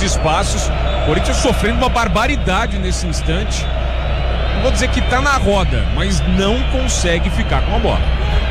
os espaços. O Corinthians sofrendo uma barbaridade nesse instante. Não vou dizer que tá na roda, mas não consegue ficar com a bola.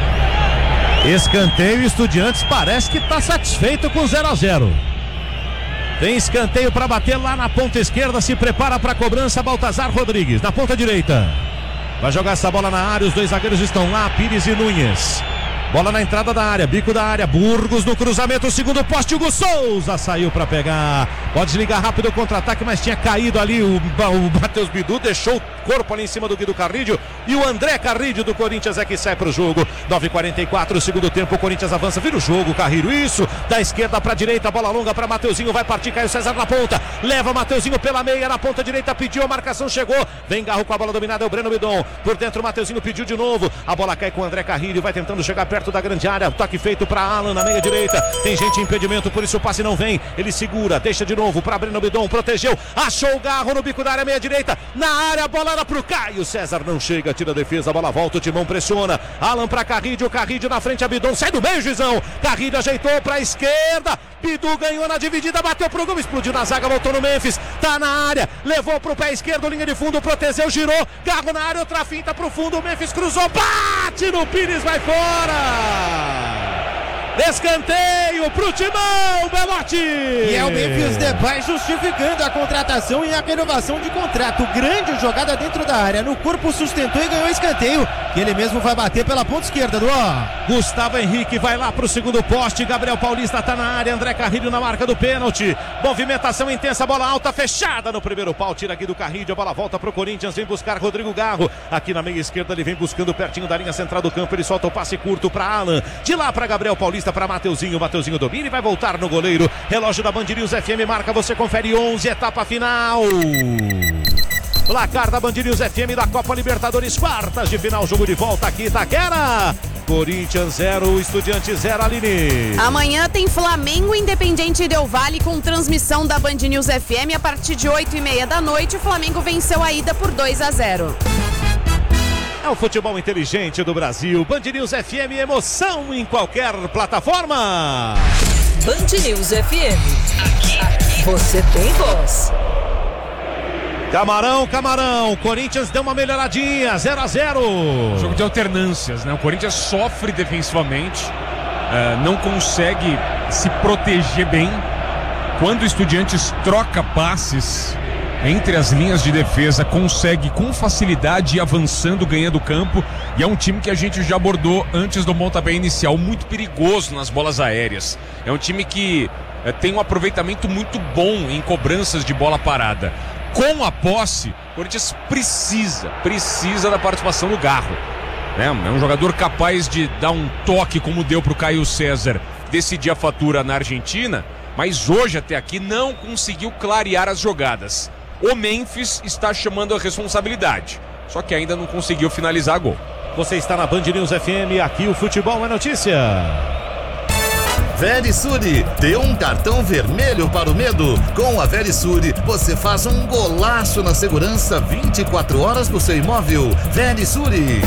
Escanteio, Estudiantes parece que tá satisfeito com 0-0. Tem escanteio para bater lá na ponta esquerda, se prepara para a cobrança Baltazar Rodrigues, na ponta direita. Vai jogar essa bola na área, os dois zagueiros estão lá, Pires e Nunes. Bola na entrada da área, bico da área, Burgos no cruzamento, o segundo poste, Hugo Souza saiu para pegar. Pode desligar rápido o contra-ataque, mas tinha caído ali o Matheus Bidu, deixou o corpo ali em cima do Guido Carrídio. E o André Carrídio do Corinthians é que sai para o jogo. 9h44, segundo tempo, o Corinthians avança, vira o jogo, Carrídio, isso, da esquerda para a direita, bola longa para Mateuzinho, vai partir, Caio César na ponta, leva Mateuzinho pela meia, na ponta direita, pediu a marcação, chegou, vem Garro com a bola dominada, é o Breno Bidon, por dentro o Mateuzinho pediu de novo, a bola cai com o André Carrídio, vai tentando chegar perto da grande área, toque feito para Alan na meia direita, tem gente em impedimento, por isso o passe não vem, ele segura, deixa de novo para Breno Bidon, protegeu, achou o Garro no bico da área, meia direita, na área, a bola era pro Caio César, não chega, tira a defesa, a bola volta, o Timão pressiona, Alan para Carrídio na frente a Bidon, sai do meio, Juizão, Carrídio ajeitou para a esquerda, Bidu ganhou na dividida, bateu pro gol, explodiu na zaga, voltou no Memphis, tá na área, levou pro pé esquerdo, linha de fundo, protegeu, girou, Garro na área, outra finta pro fundo, o Memphis cruzou, bate no Pires, vai fora! Escanteio pro Timão, Belotti! E é o Memphis Depay justificando a contratação e a renovação de contrato. Grande jogada dentro da área, no corpo sustentou e ganhou escanteio, que ele mesmo vai bater pela ponta esquerda do Gustavo Henrique vai lá pro segundo poste, Gabriel Paulista tá na área, André Carrídio na marca do pênalti, movimentação intensa, bola alta, fechada no primeiro pau, tira aqui do Carrídio, a bola volta pro Corinthians, vem buscar Rodrigo Garro, aqui na meia esquerda ele vem buscando pertinho da linha central do campo, ele solta o passe curto pra Alan, de lá pra Gabriel Paulista, para Mateuzinho domina e vai voltar no goleiro, relógio da Band News FM marca, você confere 11, etapa final. Placar da Band News FM da Copa Libertadores, quartas de final, jogo de volta aqui, Itaquera. Corinthians 0, Estudiantes 0, Aline. Amanhã tem Flamengo Independiente Del Valle com transmissão da Band News FM a partir de 8h30 da noite. O Flamengo venceu a ida por 2-0. É o futebol inteligente do Brasil. Band News FM, emoção em qualquer plataforma. Band News FM. Aqui você tem voz. Camarão, Corinthians deu uma melhoradinha, 0-0. Jogo de alternâncias, né? O Corinthians sofre defensivamente, não consegue se proteger bem. Quando o Estudiantes troca passes entre as linhas de defesa, consegue com facilidade ir avançando, ganhando campo, e é um time que a gente já abordou antes do pontapé inicial, muito perigoso nas bolas aéreas. É um time que tem um aproveitamento muito bom em cobranças de bola parada. Com a posse, o Corinthians precisa da participação do Garro. É um jogador capaz de dar um toque como deu para o Caio César, decidir a fatura na Argentina, mas hoje até aqui não conseguiu clarear as jogadas. O Memphis está chamando a responsabilidade, só que ainda não conseguiu finalizar a gol. Você está na Band News FM, aqui o futebol é notícia. Verisure, dê um cartão vermelho para o medo. Com a Verisure, você faz um golaço na segurança 24 horas do seu imóvel. Verisure.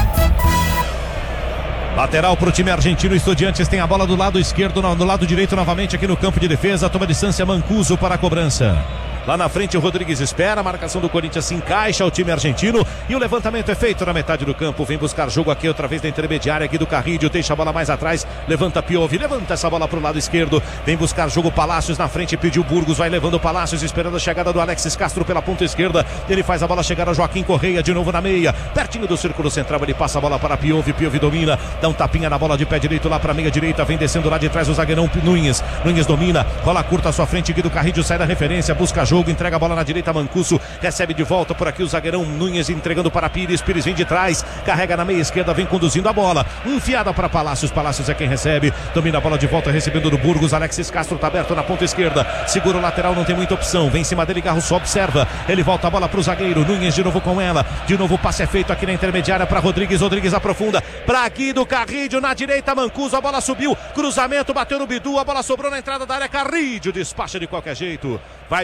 Lateral para o time argentino, Estudiantes tem a bola do lado esquerdo, do lado direito novamente aqui no campo de defesa, toma distância Mancuso para a cobrança. Lá na frente o Rodrigues espera, a marcação do Corinthians se encaixa ao time argentino e o levantamento é feito na metade do campo, vem buscar jogo aqui outra vez da intermediária aqui do Carrídio, deixa a bola mais atrás, levanta Piovi, levanta essa bola para o lado esquerdo, vem buscar jogo Palácios na frente, pediu Burgos, vai levando Palácios, esperando a chegada do Alexis Castro pela ponta esquerda, ele faz a bola chegar a Joaquim Correia de novo na meia, pertinho do círculo central, ele passa a bola para Piovi domina, dá um tapinha na bola de pé direito lá para a meia direita, vem descendo lá de trás o zagueirão Nunes domina, rola curta à sua frente, Guido Carrídio sai da referência, busca jogo, entrega a bola na direita, Mancuso recebe de volta por aqui o zagueirão Nunes entregando para Pires vem de trás, carrega na meia esquerda, vem conduzindo a bola, enfiada para Palácios é quem recebe, domina a bola de volta, recebendo do Burgos, Alexis Castro está aberto na ponta esquerda, segura o lateral, não tem muita opção, vem em cima dele, Garro só observa, ele volta a bola para o zagueiro, Nunes de novo com ela, de novo o passe é feito aqui na intermediária para Rodrigues aprofunda, para Guido Carrídio na direita, Mancuso, a bola subiu, cruzamento, bateu no Bidu, a bola sobrou na entrada da área, Carrídio despacha de qualquer jeito, vai Memphis atrás,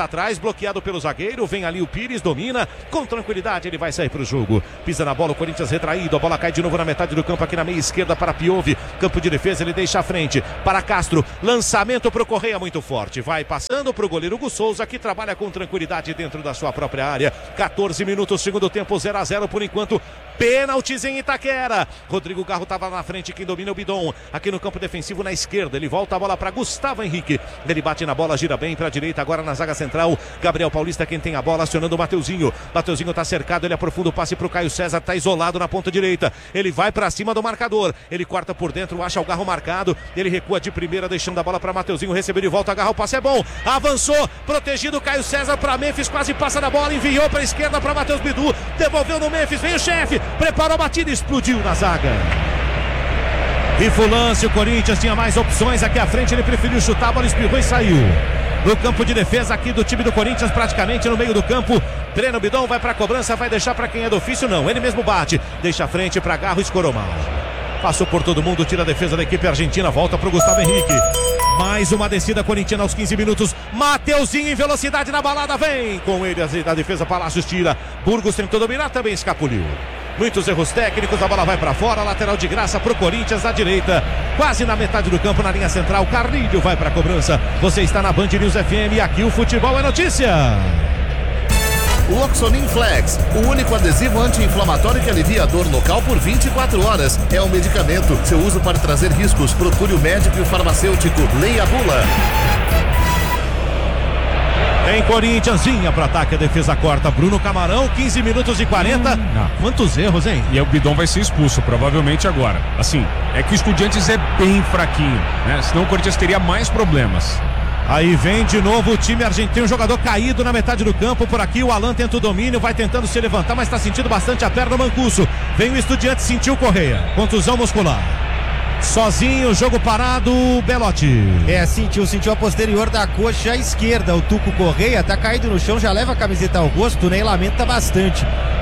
atrás, bloqueado pelo zagueiro, vem ali o Pires, domina, com tranquilidade ele vai sair pro jogo. Pisa na bola, o Corinthians retraído, a bola cai de novo na metade do campo, aqui na meia esquerda para Piove, campo de defesa, ele deixa a frente para Castro, lançamento pro Correia muito forte, vai passando pro goleiro Hugo Souza, que trabalha com tranquilidade dentro da sua própria área. 14 minutos, segundo tempo, 0-0 por enquanto, pênaltis em Itaquera. Rodrigo Garro estava na frente, quem domina é o Bidon, aqui no campo defensivo na esquerda, ele volta a bola para Gustavo Henrique, ele bate na bola, gira bem para a direita, agora na zaga central, Gabriel Paulista quem tem a bola, acionando o Mateuzinho tá cercado, ele aprofunda o passe pro Caio César, tá isolado na ponta direita, ele vai para cima do marcador, ele corta por dentro, acha o Garro marcado, ele recua de primeira, deixando a bola para Mateuzinho, recebeu de volta, Garro, o passe é bom, avançou, protegido Caio César para Memphis, quase passa da bola, enviou para a esquerda para Matheus Bidu, devolveu no Memphis, vem o chefe, preparou a batida, explodiu na zaga. E foi o lance, o Corinthians tinha mais opções aqui à frente, ele preferiu chutar, a bola espirrou e saiu. No campo de defesa aqui do time do Corinthians, praticamente no meio do campo, Breno Bidon vai para a cobrança, vai deixar para quem é do ofício? Não, ele mesmo bate, deixa a frente para Garro, escorou mal. Passou por todo mundo, tira a defesa da equipe argentina, volta para o Gustavo Henrique. Mais uma descida corintiana aos 15 minutos. Mateuzinho em velocidade na balada, vem com ele a defesa, Palácios tira. Burgos tentou dominar, também escapuliu. Muitos erros técnicos, a bola vai para fora, lateral de graça pro Corinthians à direita, quase na metade do campo, na linha central, Carlinho vai para a cobrança. Você está na Band News FM e aqui o futebol é notícia. Loxonin Flex, o único adesivo anti-inflamatório que alivia a dor local por 24 horas. É um medicamento. Seu uso pode trazer riscos. Procure o médico e o farmacêutico. Leia a bula. Tem Corinthians, vinha para ataque, a defesa corta. Bruno Camarão, 15 minutos e 40. Quantos erros, hein? E o Bidon vai ser expulso, provavelmente agora. Assim, é que o Estudiantes é bem fraquinho, né? Senão o Corinthians teria mais problemas. Aí vem de novo o time argentino, um jogador caído na metade do campo, por aqui o Alan tenta o domínio, vai tentando se levantar, mas está sentindo bastante a perna, o Mancuso. Vem o Estudiantes, sentiu Correia, contusão muscular. Sozinho, jogo parado, Belotti. Sentiu a posterior da coxa esquerda, o Tuco Correia tá caído no chão, já leva a camiseta ao rosto, né, e lamenta bastante.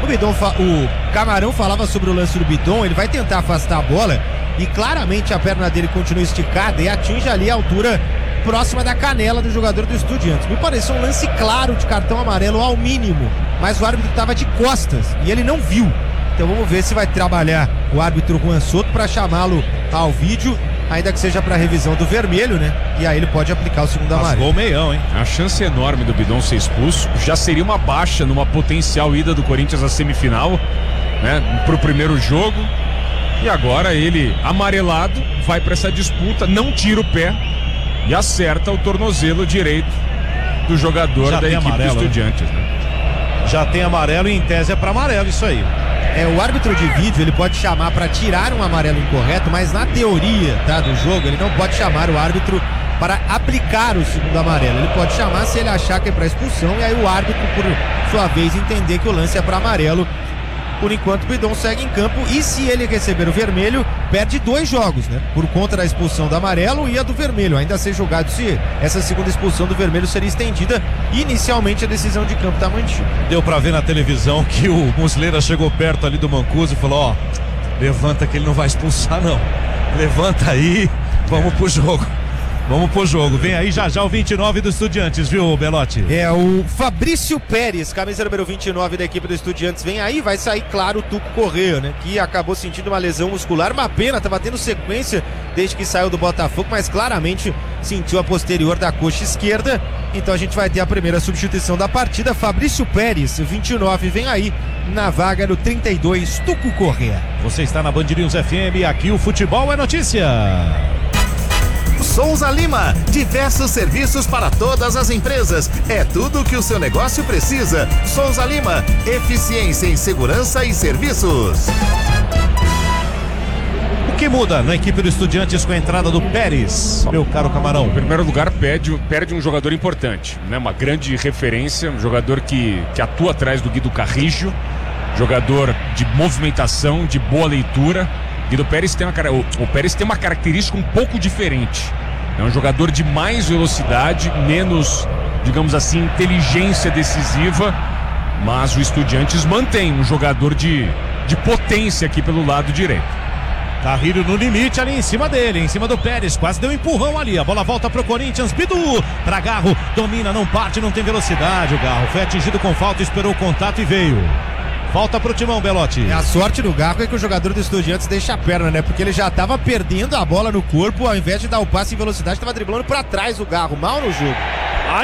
O Camarão falava sobre o lance do Bidon, ele vai tentar afastar a bola e claramente a perna dele continua esticada e atinge ali a altura próxima da canela do jogador do Estudiantes. Me pareceu um lance claro de cartão amarelo ao mínimo, mas o árbitro estava de costas e ele não viu. Então vamos ver se vai trabalhar o árbitro Juan Soto para chamá-lo ao vídeo, ainda que seja para revisão do vermelho, né? E aí ele pode aplicar o segundo amarelo. Gol meião, hein? A chance enorme do Bidon ser expulso já seria uma baixa numa potencial ida do Corinthians à semifinal, né? Pro primeiro jogo. E agora ele, amarelado, vai para essa disputa, não tira o pé e acerta o tornozelo direito do jogador da equipe do Estudiantes, né? Já tem amarelo e em tese é para amarelo isso aí. O árbitro de vídeo ele pode chamar para tirar um amarelo incorreto, mas na teoria, tá, do jogo ele não pode chamar o árbitro para aplicar o segundo amarelo. Ele pode chamar se ele achar que é para expulsão e aí o árbitro, por sua vez, entender que o lance é para amarelo. Por enquanto o Bidon segue em campo e se ele receber o vermelho, perde 2 jogos, né? Por conta da expulsão do amarelo e a do vermelho. Ainda a ser julgado se essa segunda expulsão do vermelho seria estendida. Inicialmente a decisão de campo está mantida. Deu pra ver na televisão que o Muslera chegou perto ali do Mancuso e falou: levanta que ele não vai expulsar não. Levanta aí, vamos pro jogo. Vamos pro jogo, vem aí já o 29 do Estudiantes, viu, Belotti? O Fabrício Pérez, camisa número 29 da equipe do Estudiantes, vem aí, vai sair claro o Tuco Correia, né? Que acabou sentindo uma lesão muscular, uma pena, tava tendo sequência desde que saiu do Botafogo, mas claramente sentiu a posterior da coxa esquerda, então a gente vai ter a primeira substituição da partida. Fabrício Pérez, 29, vem aí na vaga do 32, Tuco Correia. Você está na Band News FM, aqui o futebol é notícia. Souza Lima, diversos serviços para todas as empresas. É tudo o que o seu negócio precisa. Souza Lima, eficiência em segurança e serviços. O que muda na equipe do Estudiantes com a entrada do Pérez, meu caro Camarão? Em primeiro lugar, perde um jogador importante, né? Uma grande referência, um jogador que atua atrás do Guido Carrillo, jogador de movimentação, de boa leitura. Guido Pérez o Pérez tem uma característica um pouco diferente. É um jogador de mais velocidade, menos, digamos assim, inteligência decisiva, mas o Estudiantes mantém um jogador de potência aqui pelo lado direito. Carrilho no limite ali em cima dele, em cima do Pérez, quase deu um empurrão ali, a bola volta pro Corinthians, Bidu, pra Garro, domina, não parte, não tem velocidade, o Garro foi atingido com falta, esperou o contato e veio. Falta pro Timão, Belotti. A sorte do Garro é que o jogador do Estudiantes deixa a perna, né? Porque ele já tava perdendo a bola no corpo, ao invés de dar o passe em velocidade, tava driblando pra trás o Garro, mal no jogo.